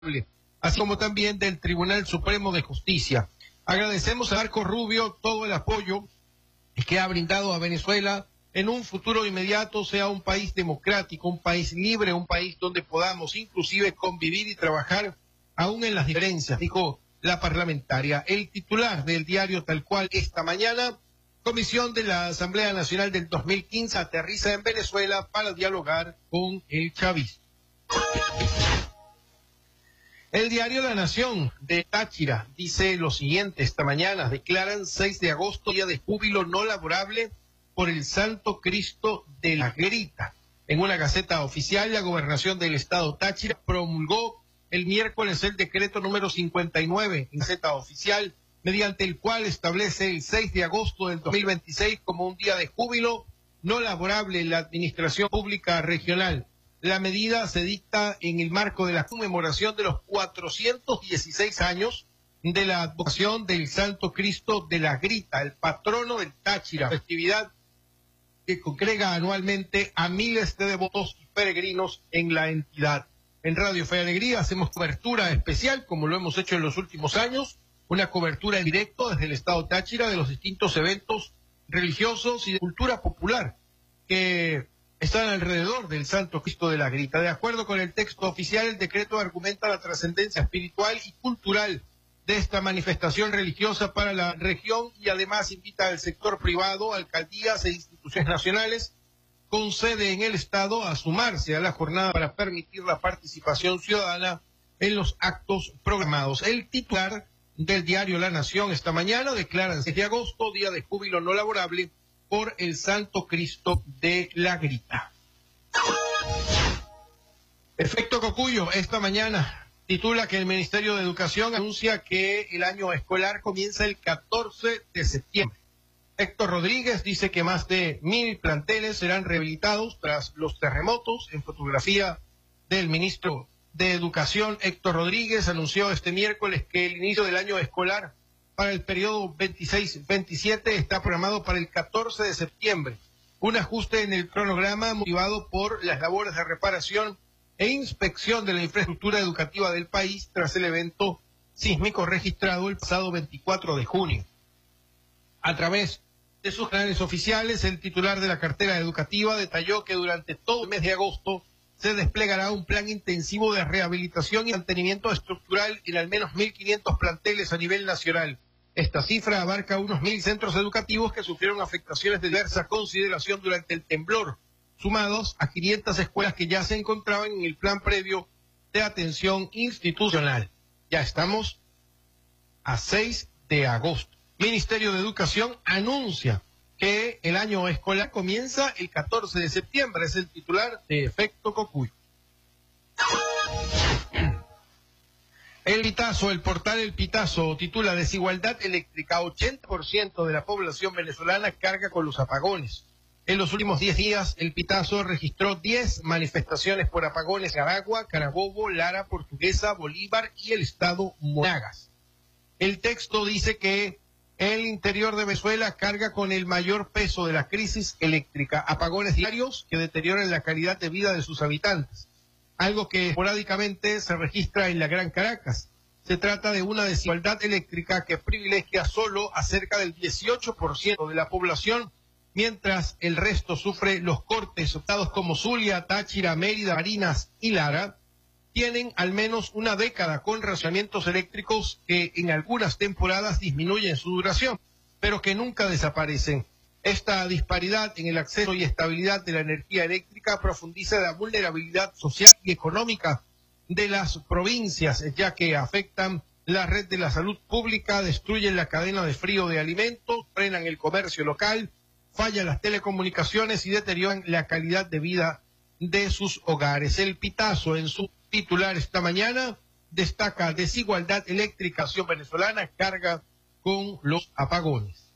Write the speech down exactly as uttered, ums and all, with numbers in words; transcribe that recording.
así como también del Tribunal Supremo de Justicia. Agradecemos a Marco Rubio todo el apoyo que ha brindado a Venezuela en un futuro inmediato, sea un país democrático, un país libre, un país donde podamos inclusive convivir y trabajar aún en las diferencias, dijo la parlamentaria. El titular del diario Tal Cual esta mañana: Comisión de la Asamblea Nacional del dos mil quince aterriza en Venezuela para dialogar con el chavismo. El diario La Nación de Táchira dice lo siguiente esta mañana: declaran seis de agosto día de júbilo no laborable por el Santo Cristo de la Grita. En una gaceta oficial, la gobernación del estado Táchira promulgó el miércoles el decreto número cincuenta y nueve en gaceta oficial, mediante el cual establece el seis de agosto del dos mil veintiséis como un día de júbilo no laborable en la administración pública regional. La medida se dicta en el marco de la conmemoración de los cuatrocientos dieciséis años de la advocación del Santo Cristo de la Grita, el patrono del Táchira, festividad que congrega anualmente a miles de devotos y peregrinos en la entidad. En Radio Fe y Alegría hacemos cobertura especial, como lo hemos hecho en los últimos años, una cobertura en directo desde el estado Táchira de los distintos eventos religiosos y de cultura popular que están alrededor del Santo Cristo de la Grita. De acuerdo con el texto oficial, el decreto argumenta la trascendencia espiritual y cultural de esta manifestación religiosa para la región y además invita al sector privado, alcaldías e instituciones nacionales con sede en el estado a sumarse a la jornada para permitir la participación ciudadana en los actos programados. El titular del diario La Nación esta mañana declara el seis de agosto día de júbilo no laborable por el Santo Cristo de la Grita. Efecto Cocuyo esta mañana titula que el Ministerio de Educación anuncia que el año escolar comienza el catorce de septiembre. Héctor Rodríguez dice que más de mil planteles serán rehabilitados tras los terremotos. En fotografía del ministro de Educación, Héctor Rodríguez, anunció este miércoles que el inicio del año escolar para el periodo veintiséis veintisiete está programado para el catorce de septiembre. Un ajuste en el cronograma motivado por las labores de reparación e inspección de la infraestructura educativa del país tras el evento sísmico registrado el pasado veinticuatro de junio. A través de sus canales oficiales, el titular de la cartera educativa detalló que durante todo el mes de agosto se desplegará un plan intensivo de rehabilitación y mantenimiento estructural en al menos mil quinientos planteles a nivel nacional. Esta cifra abarca unos mil centros educativos que sufrieron afectaciones de diversa consideración durante el temblor, sumados a quinientas escuelas que ya se encontraban en el plan previo de atención institucional. Ya estamos a seis de agosto. Ministerio de Educación anuncia que el año escolar comienza el catorce de septiembre. Es el titular de Efecto Cocuyo. El Pitazo, el portal El Pitazo, titula Desigualdad eléctrica. ochenta por ciento de la población venezolana carga con los apagones. En los últimos diez días, El Pitazo registró diez manifestaciones por apagones en Aragua, Carabobo, Lara, Portuguesa, Bolívar y el estado Monagas. El texto dice que el interior de Venezuela carga con el mayor peso de la crisis eléctrica, apagones diarios que deterioran la calidad de vida de sus habitantes, algo que esporádicamente se registra en la Gran Caracas. Se trata de una desigualdad eléctrica que privilegia solo a cerca del dieciocho por ciento de la población, mientras el resto sufre los cortes. Estados como Zulia, Táchira, Mérida, Barinas y Lara tienen al menos una década con racionamientos eléctricos que en algunas temporadas disminuyen su duración, pero que nunca desaparecen. Esta disparidad en el acceso y estabilidad de la energía eléctrica profundiza la vulnerabilidad social y económica de las provincias, ya que afectan la red de la salud pública, destruyen la cadena de frío de alimentos, frenan el comercio local, fallan las telecomunicaciones y deterioran la calidad de vida de sus hogares. El Pitazo, en su titular esta mañana, destaca desigualdad eléctrica. Acción venezolana carga con los apagones.